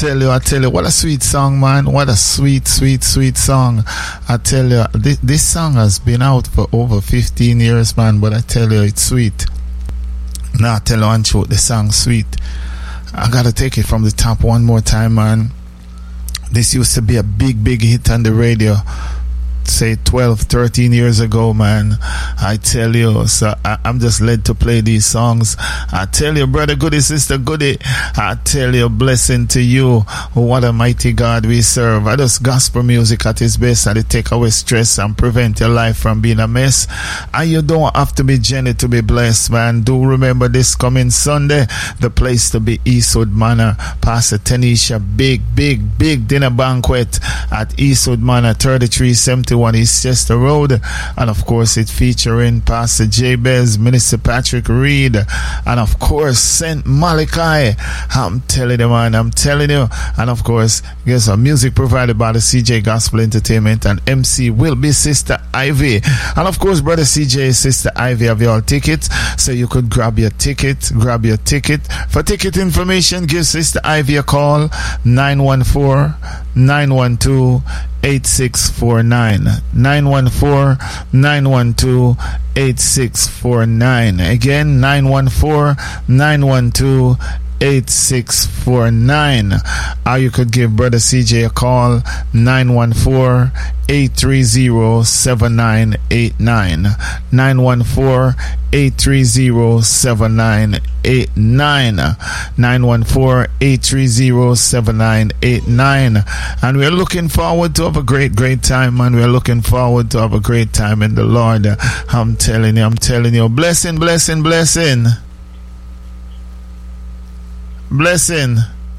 tell you, what a sweet song, man. What a sweet song. I tell you, this song has been out for over 15 years, man, but I tell you, it's sweet. Now I tell you, Ancho, the song sweet. I gotta take it from the top one more time, man. This used to be a big hit on the radio, say 12, 13 years ago, man. I tell you, so I'm just led to play these songs. I tell you, brother Goody, sister Goody, I tell you, blessing to you. What a mighty God we serve. I just gospel music at its best, and it take away stress and prevent your life from being a mess. And you don't have to be Jenny to be blessed, man. Do remember this coming Sunday, the place to be, Eastwood Manor. Pastor Tanisha, big dinner banquet at Eastwood Manor, 3371 East Chester Road, and of course it featuring Pastor Jabez, Minister Patrick Reed, and of course Saint Malachi. I'm telling you, man, I'm telling you. And of course, there's a music provided by the CJ Gospel Entertainment, and MC will be Sister Ivy. And of course, brother CJ, Sister Ivy have your tickets, so you could grab your ticket. For ticket information, give Sister Ivy a call, 914-912-8649. 914-912-8649. Again, 914-912-8649. Or you could give Brother CJ a call, 914-830-7989. 914-830-7989. 914-830-7989. And we're looking forward to have a great time, man. We're looking forward to have a great time in the Lord. I'm telling you. Blessing. Blessing,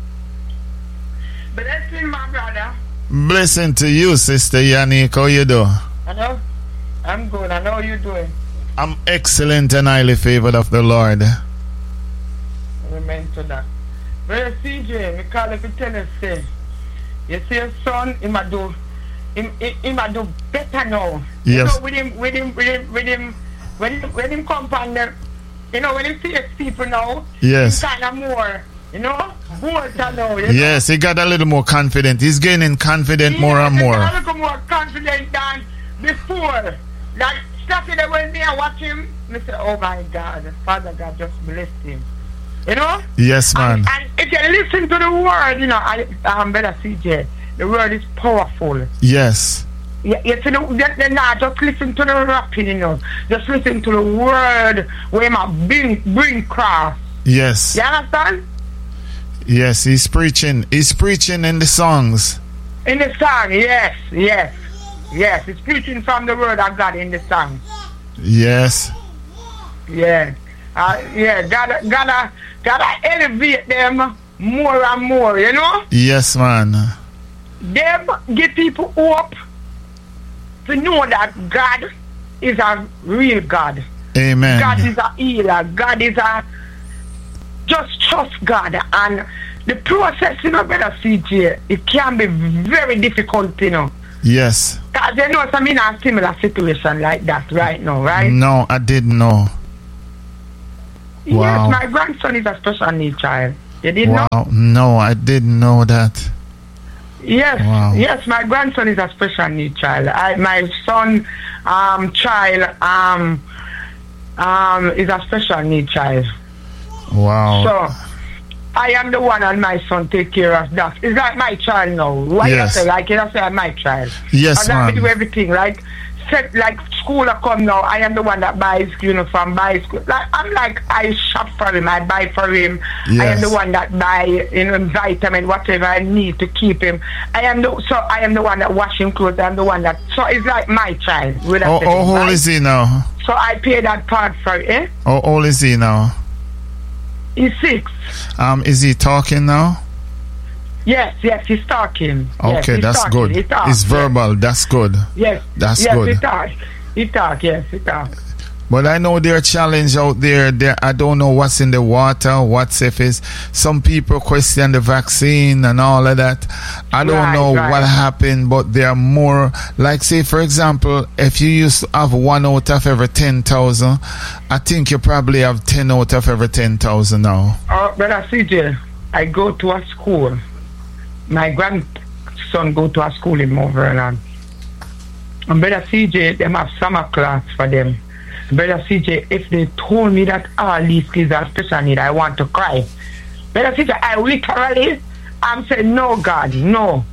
my brother. Blessing to you, Sister Yannick. How you do? Hello? I'm good. I know how you doing. I'm excellent and highly favored of the Lord. Amen to that. Brother CJ, me call if you tell us, say, you see your son, he might do better now. Yes. You know, with him, when him come on them, you know, when he sees people now, yes, he's kind of more, you know, bolder now. Yes, he got a little more confident. He's gaining confident more and more. He's a little more confident than before. Like, Saturday when me I watch him, I say, oh my God, Father God just blessed him. You know? Yes, man. And if you listen to the word, you know, better CJ, the word is powerful. Yes. Yeah, you see, they're not just listen to the rapping, you know. Just listen to the word where my bring cross. Yes. You understand? Yes, he's preaching. He's preaching in the songs. In the song, yes. He's preaching from the word of God in the song. Yes. Yeah. Gotta elevate them more and more, you know? Yes, man. Them give people hope to know that God is a real God. Amen. God is a healer. God is a... Just trust God. And the process, you know, brother CJ, it can be very difficult, you know. Yes. Because you know, I'm in a similar situation like that right now, right? No, I didn't know. Wow. Yes, my grandson is a special needs child. You didn't know? No, I didn't know that. Yes, wow. Yes, my grandson is a special needs child. My son child is a special needs child. Wow. So I am the one and my son take care of that. It's like my child now. Why yes. you say like you say my child? Yes, and man. I do everything like school I come now. I am the one that buys uniform, buys school. Like I shop for him, I buy for him. Yes. I am the one that buy vitamin, whatever I need to keep him. I am the one that wash him clothes. I'm the one that so it's like my child. How old is he now? So I pay that part for it. How old is he now? He's 6. Is he talking now? Yes, he's talking. Okay, yes, that's talking. good. It's verbal, that's good. Yes. That's good. He talk, yes, he talk. But I know there are challenges out there. I don't know what's in the water, what's if it's some people question the vaccine and all of that. I don't know what happened, but there are more, like say for example, if you used to have 1 out of every 10,000, I think you probably have 10 out of every 10,000 now. Brother CJ, I go to a school my grandson go to a school in Mount Vernon. And Brother CJ, them have summer class for them. Brother CJ, if they told me that all these kids are special need, I want to cry. Brother CJ, I literally, I'm saying, no, God, no.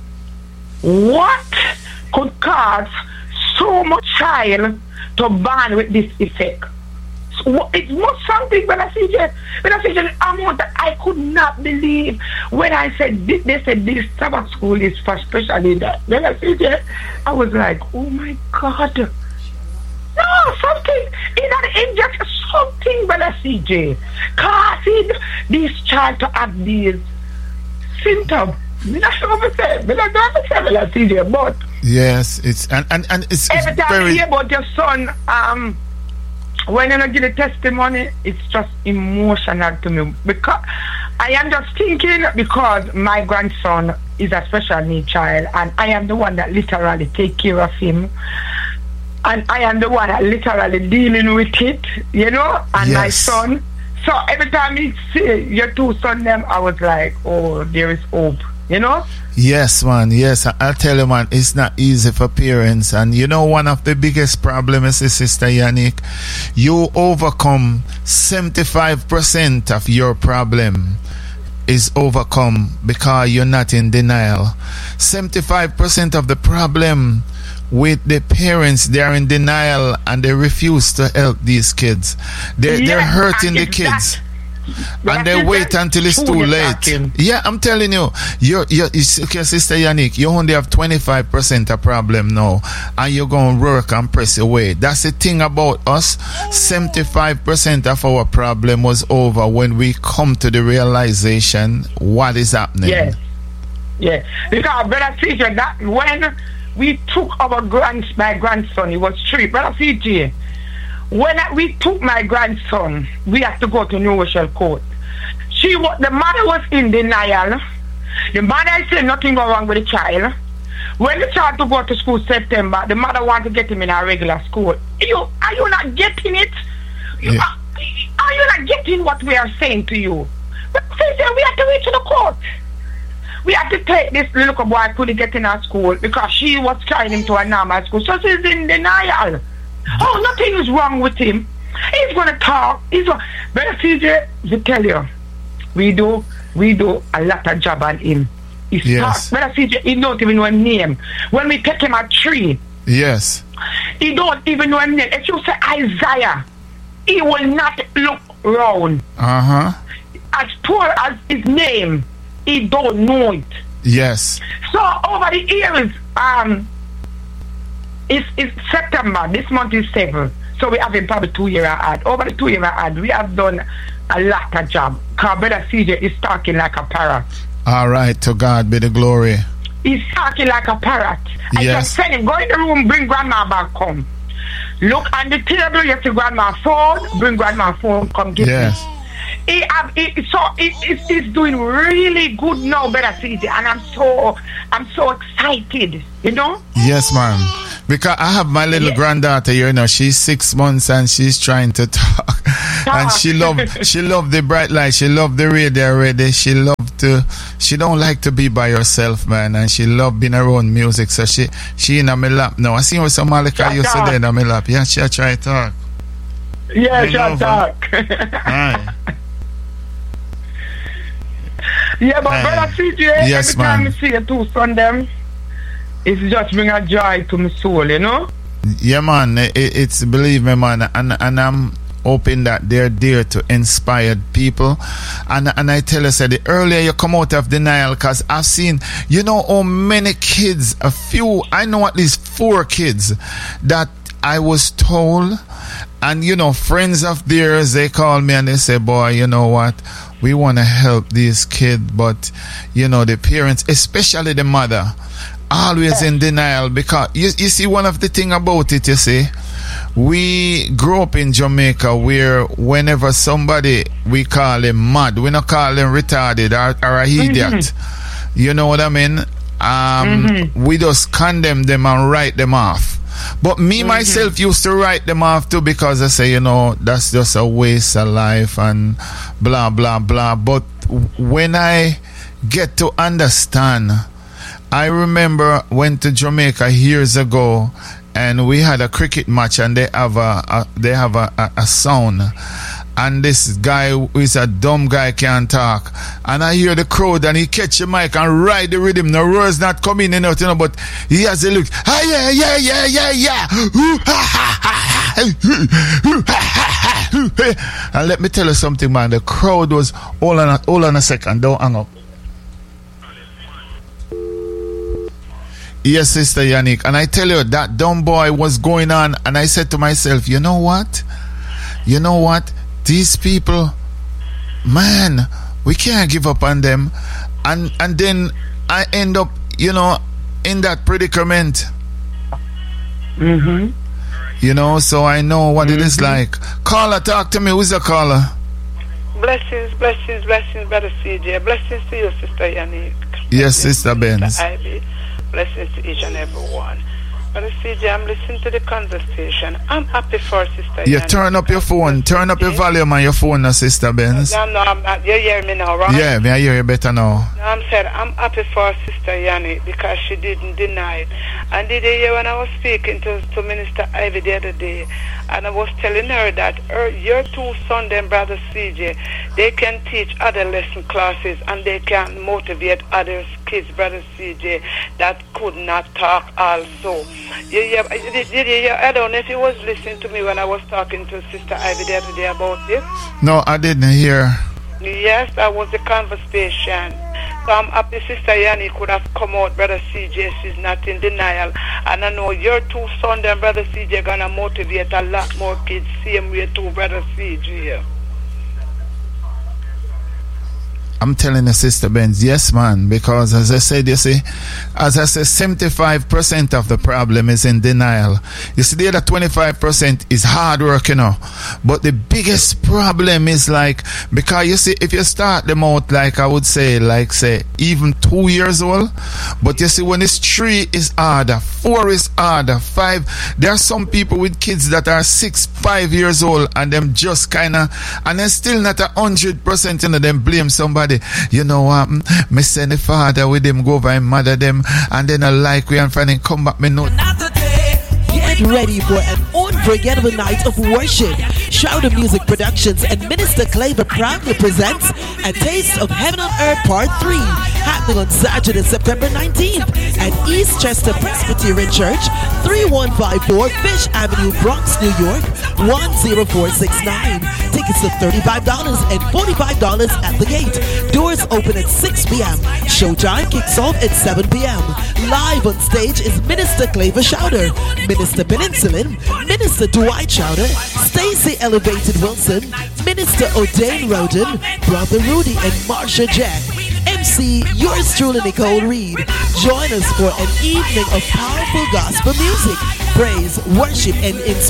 What could cause so much child to born with this effect? So it's not something, Brother CJ, amount that I could not believe when I said, they said this Sabbath school is for special need. Brother CJ, I was like, oh my God. No, something, it's just something, Brother CJ, causing this child to have these symptoms. I don't say, Brother CJ, but yes, it's and it's every time very... I hear about your son, when you give the testimony, it's just emotional to me, because I am just thinking, because my grandson is a special need child, and I am the one that literally take care of him, and I am the one that literally dealing with it, and yes. My son. So every time he see your two sons, them, I was like, oh, there is hope, Yes, man. Yes, I tell you, man, it's not easy for parents. And one of the biggest problems is, Sister Yannick, you overcome 75% of your problem is overcome because you're not in denial. 75% of the problem with the parents, they are in denial and they refuse to help these kids. They're hurting the kids. And they wait until it's too late. Yeah, I'm telling you, Sister Yannick, you only have 25% of problem now, and you're going to work and press away. That's the thing about us. 75% of our problem was over when we come to the realization what is happening. Yeah. Because, Brother CJ, that when we took my grandson, he was 3. Brother CJ, when we took my grandson, we had to go to New Rochelle Court. The mother was in denial. The mother said nothing wrong with the child. When the child to go to school September, the mother wanted to get him in a regular school. Are you not getting it? Are you not getting what we are saying to you? But we have to reach to the court. We have to take this little boy to get in our school because she was carrying him to a normal school. So she's in denial. Oh, nothing is wrong with him. He's going to talk. Brother CJ, to tell you, we do a lot of job on him. Yes. Brother CJ, he don't even know his name. When we take him at 3, yes, he don't even know his name. If you say Isaiah, he will not look round. As poor as his name, he don't know it. Yes. So over the years, it's September. This month is 7. So we have him probably 2 years ahead. Over the 2 years ahead, we have done a lot of job. Because Brother CJ is talking like a parrot. All right, to God be the glory. He's talking like a parrot. I just send him, go in the room, bring grandma back home. Look on the table, you see grandma phone, bring grandma phone, come get me. It's doing really good now, Brother CJ, and I'm so excited, Yes, ma'am. Because I have my little granddaughter here, she's 6 months and she's trying to talk. And she love the bright light, she love the radio already, she don't like to be by herself, man, and she love being around music, so she in my lap now. I see how some Malika used to in my lap. Yeah, she try to talk. Yeah, she talk. Aye. Yeah, but Brother CJ, yes, every time I see your two sons, them, it's just bring a joy to my soul, Yeah, man, it's believe me, man, and I'm hoping that they're there to inspire people. And I tell you, the earlier you come out of denial, because I've seen, how many kids, I know at least 4 kids that I was told, and friends of theirs, they call me and they say, boy, you know what, we want to help these kids, but the parents, especially the mother, always in denial. Because you see, one of the thing about it, we grew up in Jamaica where whenever somebody, we call him mad, we don't call him retarded or a idiot. You know what I mean? We just condemn them and write them off. But me myself used to write them off too, because I say, that's just a waste of life and blah blah blah. But when I get to understand. I remember went to Jamaica years ago, and we had a cricket match, and they have a sound. And this guy who is a dumb guy can't talk. And I hear the crowd, and he catch the mic and ride the rhythm. The words not coming in, but he has a look. Ah, yeah. And let me tell you something, man. The crowd was, hold on a second, don't hang up. Yes, Sister Yannick. And I tell you, that dumb boy was going on, and I said to myself, you know what? These people, man, we can't give up on them. And then I end up, in that predicament. Mm-hmm. So I know what it is like. Caller, talk to me. Who's the caller? Blessings, Brother CJ. Blessings to you, Sister Yannick. Yes, Sister Benz. Blessings to each and every one. Brother CJ, I'm listening to the conversation. I'm happy for Sister Yannick. Turn up your phone. Turn up your volume on your phone now, Sister Benz. No, I'm not. You hear me now, right? Yeah, I hear you better now. No, I'm saying I'm happy for Sister Yannick because she didn't deny it. And did you hear when I was speaking to Minister Ivy the other day, and I was telling her that your two sons, them, Brother CJ, they can teach other lesson classes and they can motivate other kids, Brother CJ, that could not talk also. I don't know if you was listening to me when I was talking to Sister Ivy the other day about this. No, I didn't hear. Yes, that was the conversation. So I'm happy Sister Yanni could have come out, Brother CJ. She's not in denial. And I know your two sons and Brother CJ gonna motivate a lot more kids same way too, Brother CJ. I'm telling you, Sister Benz, yes, man, because as I said, 75% of the problem is in denial. You see, the other 25% is hard work, But the biggest problem is because you see, if you start them out, I would say, even 2 years old, but you see, when it's 3 is harder, 4 is harder, 5, there are some people with kids that are 6, 5 years old, and them just and they're still not 100%, them blame somebody. You know what? Me send the father with them, go over and mother them, and then I we and finally come back. Me know. Get ready for an unforgettable night of worship. Shouter Music Productions and Minister Claver proudly presents A Taste of Heaven on Earth Part 3, happening on Saturday, September 19th at East Chester Presbyterian Church, 3154 Fish Avenue, Bronx, New York, 10469. Tickets of $35 and $45 at the gate. Doors open at 6 p.m. Showtime kicks off at 7 p.m. Live on stage is Minister Claver Shouter, Minister Peninsulan, Minister Dwight Shouter, Stacy Elevated Wilson, Minister O'Dane Roden, Brother Rudy and Marsha Jack. MC, yours truly, Nicole Reed. Join us for an evening of powerful gospel music, praise, worship, and inspiration.